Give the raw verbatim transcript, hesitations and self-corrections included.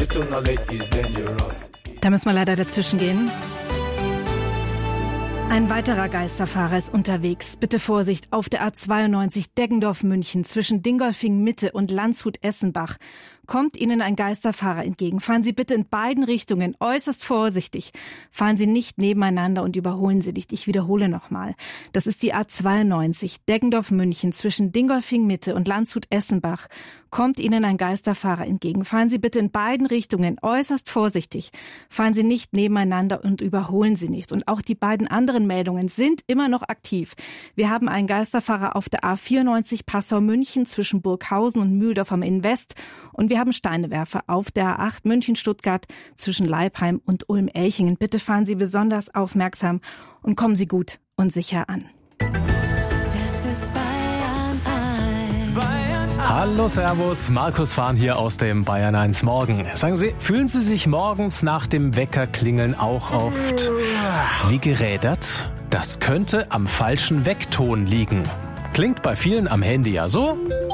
Da müssen wir leider dazwischen gehen. Ein weiterer Geisterfahrer ist unterwegs. Bitte Vorsicht auf der A zweiundneunzig Deggendorf-München zwischen Dingolfing-Mitte und Landshut-Essenbach. Kommt Ihnen ein Geisterfahrer entgegen, fahren Sie bitte in beiden Richtungen äußerst vorsichtig. Fahren Sie nicht nebeneinander und überholen Sie nicht. Ich wiederhole nochmal. Das ist die A zweiundneunzig Deggendorf-München zwischen Dingolfing-Mitte und Landshut-Essenbach. Kommt Ihnen ein Geisterfahrer entgegen, fahren Sie bitte in beiden Richtungen äußerst vorsichtig. Fahren Sie nicht nebeneinander und überholen Sie nicht. Und auch die beiden anderen Meldungen sind immer noch aktiv. Wir haben einen Geisterfahrer auf der A vierundneunzig Passau-München zwischen Burghausen und Mühldorf am Inn-West. Und wir haben Steinewerfer auf der A acht München-Stuttgart zwischen Leipheim und Ulm-Elchingen. Bitte fahren Sie besonders aufmerksam und kommen Sie gut und sicher an. Das ist Bayern eins. Bayern eins. Hallo, Servus, Markus Fahn hier aus dem Bayern eins Morgen. Sagen Sie, fühlen Sie sich morgens nach dem Weckerklingeln auch oft wie gerädert? Das könnte am falschen Weckton liegen. Klingt bei vielen am Handy ja so.